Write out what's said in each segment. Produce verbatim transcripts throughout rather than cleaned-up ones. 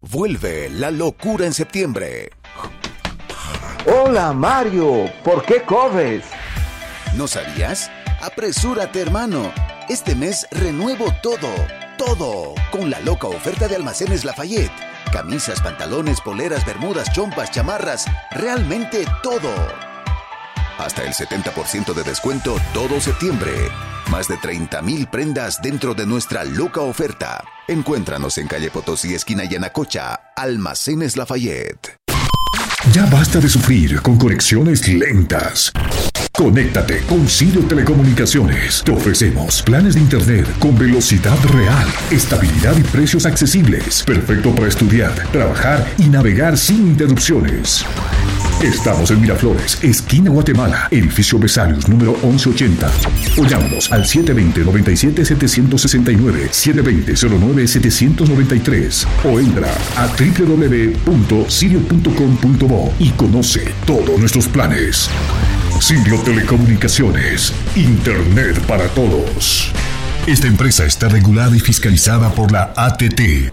Vuelve la locura en septiembre. Hola, Mario, ¿por qué corres? ¿No sabías? Apresúrate, hermano. Este mes renuevo todo, todo, con la loca oferta de Almacenes Lafayette. Camisas, pantalones, poleras, bermudas, chompas, chamarras, realmente todo. Hasta el setenta por ciento de descuento todo septiembre. Más de treinta mil prendas dentro de nuestra loca oferta. Encuéntranos en calle Potosí, esquina Yanacocha, Almacenes Lafayette. Ya basta de sufrir con conexiones lentas. Conéctate con Sirio Telecomunicaciones. Te ofrecemos planes de internet con velocidad real, estabilidad y precios accesibles. Perfecto para estudiar, trabajar y navegar sin interrupciones. Estamos en Miraflores, esquina Guatemala, edificio Vesalius, número once ochenta. O llámanos al siete dos cero, nueve siete, siete seis nueve, siete dos cero, cero nueve, siete nueve tres. O entra a doble u doble u doble u punto sirio punto com punto bo y conoce todos nuestros planes. Sirio Telecomunicaciones, Internet para todos. Esta empresa está regulada y fiscalizada por la A T T.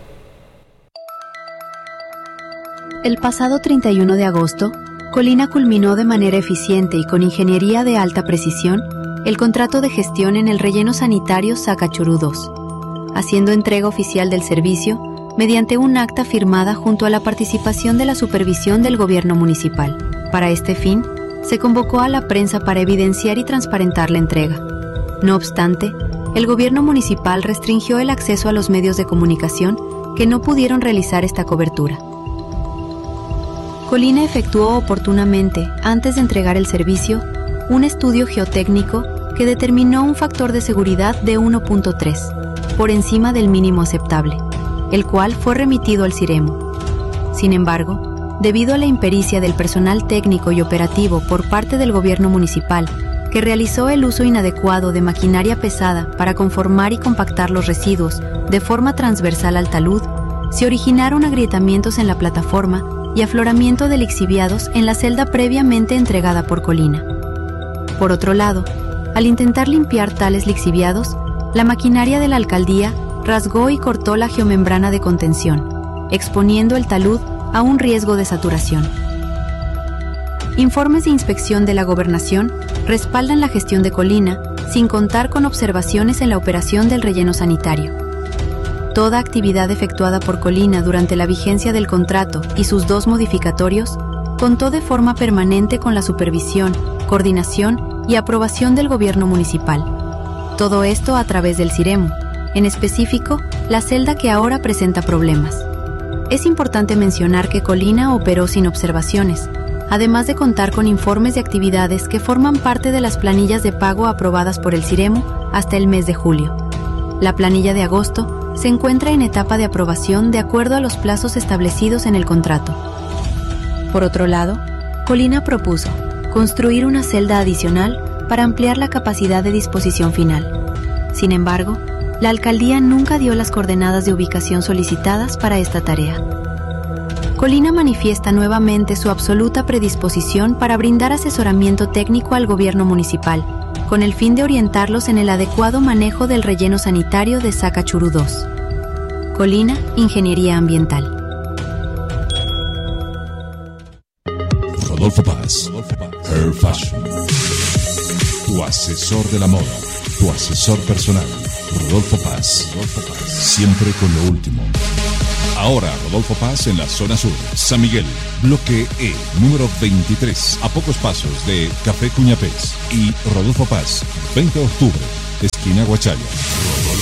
El pasado treinta y uno de agosto, Colina culminó de manera eficiente y con ingeniería de alta precisión el contrato de gestión en el relleno sanitario Sacachurú dos, haciendo entrega oficial del servicio mediante un acta firmada junto a la participación de la supervisión del gobierno municipal. Para este fin, se convocó a la prensa para evidenciar y transparentar la entrega. No obstante, el gobierno municipal restringió el acceso a los medios de comunicación que no pudieron realizar esta cobertura. Colina efectuó oportunamente, antes de entregar el servicio, un estudio geotécnico que determinó un factor de seguridad de uno punto tres, por encima del mínimo aceptable, el cual fue remitido al CIREMO. Sin embargo, debido a la impericia del personal técnico y operativo por parte del gobierno municipal, que realizó el uso inadecuado de maquinaria pesada para conformar y compactar los residuos de forma transversal al talud, se originaron agrietamientos en la plataforma y afloramiento de lixiviados en la celda previamente entregada por Colina. Por otro lado, al intentar limpiar tales lixiviados, la maquinaria de la alcaldía rasgó y cortó la geomembrana de contención, exponiendo el talud a un riesgo de saturación. Informes de inspección de la Gobernación respaldan la gestión de Colina, sin contar con observaciones en la operación del relleno sanitario. Toda actividad efectuada por Colina durante la vigencia del contrato y sus dos modificatorios contó de forma permanente con la supervisión, coordinación y aprobación del gobierno municipal. Todo esto a través del CIREMO, en específico, la celda que ahora presenta problemas. Es importante mencionar que Colina operó sin observaciones, además de contar con informes de actividades que forman parte de las planillas de pago aprobadas por el CIREMO hasta el mes de julio. La planilla de agosto se encuentra en etapa de aprobación de acuerdo a los plazos establecidos en el contrato. Por otro lado, Colina propuso construir una celda adicional para ampliar la capacidad de disposición final. Sin embargo, la alcaldía nunca dio las coordenadas de ubicación solicitadas para esta tarea. Colina manifiesta nuevamente su absoluta predisposición para brindar asesoramiento técnico al gobierno municipal, con el fin de orientarlos en el adecuado manejo del relleno sanitario de Sacachurú dos. Colina, Ingeniería Ambiental. Rodolfo Paz, Hair Fashion. Tu asesor de la moda, tu asesor personal. Rodolfo Paz, siempre con lo último. Ahora Rodolfo Paz en la zona sur, San Miguel, bloque E, número veintitrés, a pocos pasos de Café Cuñapés. Y Rodolfo Paz, veinte de octubre, esquina Guachalla.